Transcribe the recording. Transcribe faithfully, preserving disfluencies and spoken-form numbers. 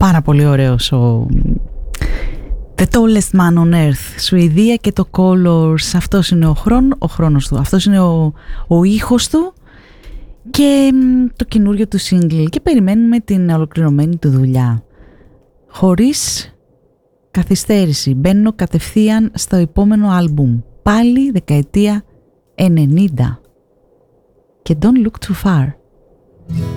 Πάρα πολύ ωραίος ο The Tallest Man on Earth, Σουηδία, και το Colors. Αυτός είναι ο, χρόνο, ο χρόνος του, αυτός είναι ο, ο ήχος του και το καινούριο του single, και περιμένουμε την ολοκληρωμένη του δουλειά. Χωρίς καθυστέρηση μπαίνω κατευθείαν στο επόμενο άλμπουμ, πάλι δεκαετία ενενήντα, και Don't Look Too Far.